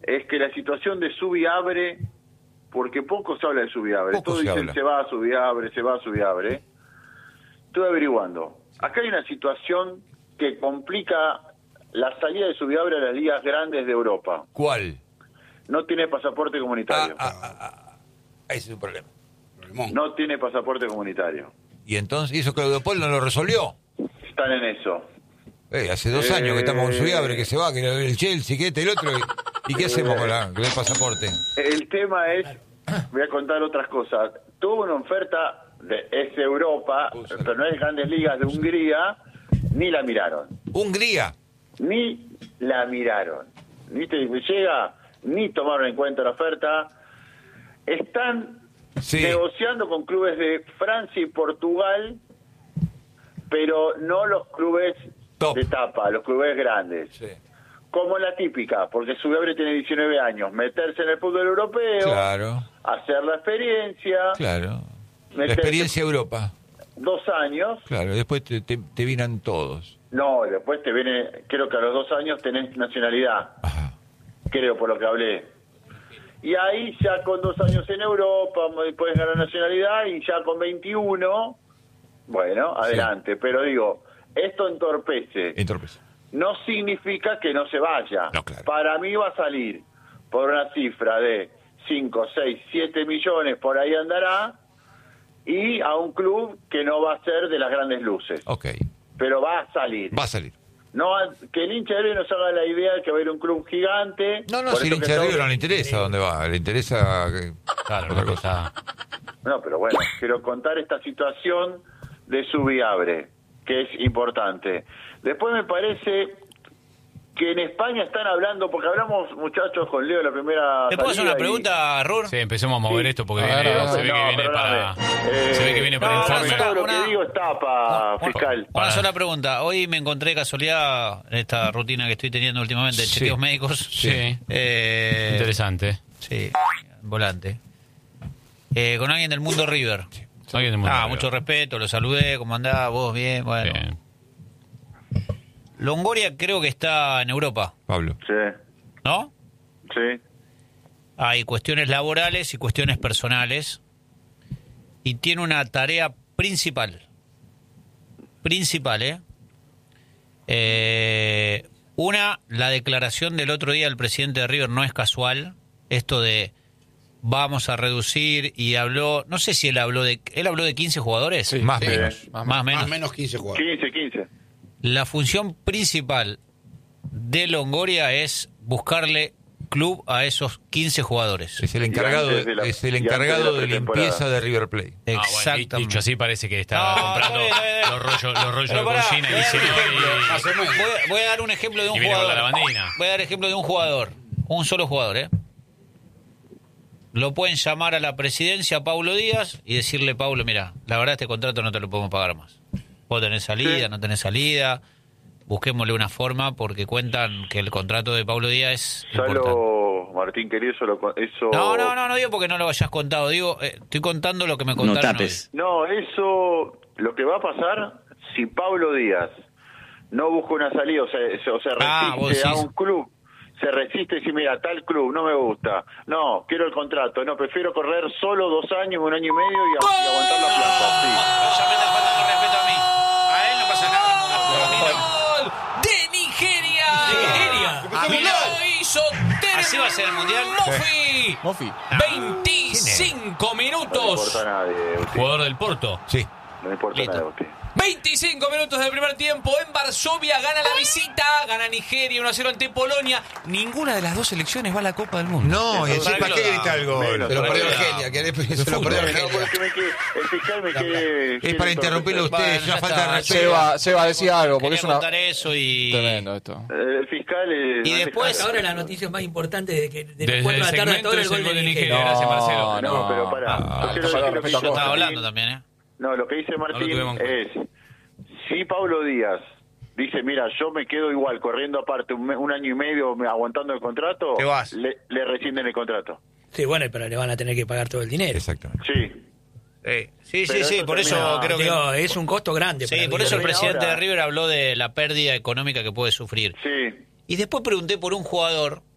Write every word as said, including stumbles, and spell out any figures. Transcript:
es que la situación de Subiabre, porque poco se habla de Subiabre, Poco todos se dicen habla. se va a Subiabre, se va a Subiabre. Estuve averiguando. Acá hay una situación que complica la salida de Subiabre a las ligas grandes de Europa. ¿Cuál? No tiene pasaporte comunitario. Ah, ah, ah, ah. Ese es un problema. No tiene pasaporte comunitario. Y entonces, ¿hizo Claudio Paul no lo resolvió? Están en eso. Eh, hace dos Eh, años que estamos con Subiabre, que se va, que el Chelsea, que este, el otro. ¿Y, y qué hacemos con, la, con el pasaporte? El tema es, voy a contar otras cosas. Tuvo una oferta de es Europa, pero no es Grandes Ligas de Hungría, ni la miraron. Hungría. Ni la miraron. Ni te llega, ni tomaron en cuenta la oferta. Están Sí. negociando con clubes de Francia y Portugal, pero no los clubes Top. de tapa, los clubes grandes. Sí. Como la típica, porque Subiabre tiene diecinueve años, meterse en el fútbol europeo, Claro, hacer la experiencia, claro. La meterse experiencia Europa. dos años, Claro, después te, te, te vinan todos. no, después te viene, creo que a los dos años tenés nacionalidad, Ajá. creo por lo que hablé. Y ahí ya con dos años en Europa puedes ganar nacionalidad y ya con veintiuno, bueno, adelante. Pero digo, esto entorpece. Entorpece. No significa que no se vaya. No, claro. Para mí va a salir por una cifra de cinco, seis, siete millones, por ahí andará, y a un club que no va a ser de las grandes luces. Ok. Pero va a salir. Va a salir. No, que el hincha de River no se haga la idea de que va a ir un club gigante. No, no, Por si el eso que hincha de está- River no le interesa dónde va, le interesa que- Claro, otra una cosa. cosa. No, pero bueno, quiero contar esta situación de Subiabre, que es importante. Después me parece que en España están hablando, porque hablamos, muchachos, con Leo la primera ¿Te puedo hacer salida una y- pregunta, Rur? Sí, empecemos a mover Sí. esto porque A viene- ver, a ver. se ve que No, viene para. perdóname. Eh, Se ve que viene para no, informe. no, todo lo Una- que digo es tapa, Una- fiscal. Una Para. sola pregunta. Hoy me encontré casualidad en esta rutina que estoy teniendo últimamente de Sí. chequeos médicos. Sí. Eh, Interesante. Sí, volante. Eh, con alguien del mundo River. Alguien del mundo Ah, River. mucho respeto, lo saludé, ¿cómo andás? ¿Vos bien? Bueno. Bien. Longoria creo que está en Europa, Pablo. Sí, ¿no? sí. Hay cuestiones laborales y cuestiones personales. Y tiene una tarea principal. Principal, ¿eh? Eh, Una, la declaración del otro día del presidente de River no es casual. Esto de vamos a reducir y habló, no sé si él habló de, él habló de quince jugadores. Sí, Más sí, menos. Más, Más menos. más menos quince jugadores. quince, quince. La función principal de Longoria es buscarle club a esos quince jugadores. Es el encargado, antes de la- es el y antes encargado de la de limpieza de River Plate. Ah, bueno, Exactamente. dicho así parece que está No, comprando está bien, está bien. los rollos, los rollos Pero de pará, cocina y voy a dice dar un ejemplo. no, Más o menos. Voy, a- voy a dar un ejemplo de un Y viene con jugador. la lavandina. Voy a dar ejemplo de un jugador. Un solo jugador, ¿eh? Lo pueden llamar a la presidencia, a Paulo Díaz, y decirle, Paulo, mira, la verdad este contrato no te lo podemos pagar más. Vos tenés salida, Sí. no tenés salida. Busquémosle una forma porque cuentan que el contrato de Paulo Díaz es importante. Solo, Martín querido, eso... Lo, con- eso No, no, no, no digo porque no lo hayas contado. Digo, eh, estoy contando lo que me No contaron tapes. No, eso, lo que va a pasar, si Pablo Díaz no busca una salida, o se, se- o se Ah, vos resiste a decís. un club, se resiste y dice, mira, tal club no me gusta, no, quiero el contrato, no, prefiero correr solo dos años, un año y medio y, a- y aguantar la plaza, hoy. Ya me están faltando el respeto a mí. A él no pasa nada. A mí no. ¡Gol de Nigeria! Nigeria. A mí lo hizo Así va a ser el mundial. Mofi. Mofi. veinticinco sí. No le minutos. importa a nadie, Guti. Jugador del Porto. Sí. No le importa Listo. a nadie, Guti. veinticinco minutos del primer tiempo en Varsovia, gana la visita, gana Nigeria uno a cero ante Polonia. Ninguna de las dos selecciones va a la Copa del Mundo. No, y encima, ¿para qué grita el gol? Menos. Se lo perdió Pero- Argelia. ¿Querés? Se lo perdió No, Argelia. porque me quede- el fiscal me quiere... Es para interrumpirlo a usted, Bueno, ya ya falta de está. respeto. Seba, Seba, decía algo, porque Quería es una... contar eso y... Tremendo esto. Eh, El fiscal... eh, Y no después- deja- Ahora la noticia más importante de que de Desde las cuatro el de la tarde hasta segmento ahora es el gol de Nigeria. No, Gracias, Marcelo. No, pero pará. Ah, Yo quiero falta decir lo que de respeto dice a Yo estaba Martín. hablando también, ¿eh? No, lo que dice Martín No lo tuvimos en es, si Pablo Díaz dice, mira, yo me quedo igual corriendo aparte un, me- un año y medio me- aguantando el contrato, Te vas. Le, le rescinden el contrato. Sí, bueno, pero le van a tener que pagar todo el dinero. Exactamente. Sí. Sí, sí, Pero sí, eso por eso termina- creo que... Digo, es un costo grande. Sí, para por River. eso el River presidente ahora- de River habló de la pérdida económica que puede sufrir. Sí. Y después pregunté por un jugador